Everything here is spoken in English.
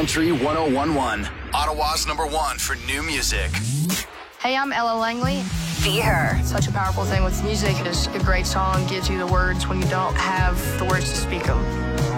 Country 101.1, Ottawa's #1 for new music. Hey, I'm Ella Langley. Be Her. Such a powerful thing with music is a great song gives you the words when you don't have the words to speak them.